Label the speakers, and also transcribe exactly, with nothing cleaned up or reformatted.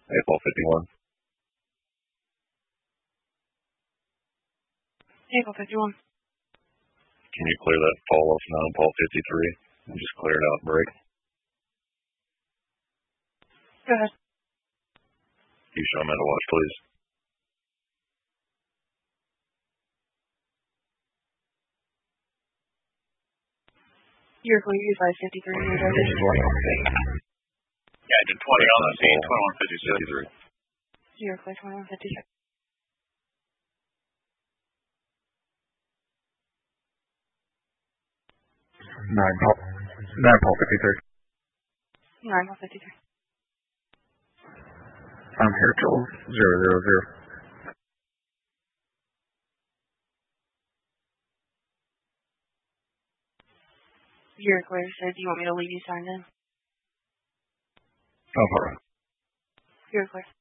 Speaker 1: April fifty-one.
Speaker 2: April fifty-one.
Speaker 1: Can you clear that fall off non-Paul fifty-three and just clear it out and break?
Speaker 2: Go ahead.
Speaker 1: You show him how to watch, please.
Speaker 2: You're clear, use five fifty-three.
Speaker 3: Yeah, I did twenty on the scene, twenty-one fifty-six.
Speaker 2: You're clear, twenty-one fifty-six.
Speaker 4: Nine Paul, nine Paul fifty-three.
Speaker 2: Nine Paul fifty-three.
Speaker 4: I'm here till zero zero zero.
Speaker 2: You're clear, so do you want me to leave you signed in?
Speaker 4: Oh, all right.
Speaker 2: You're clear.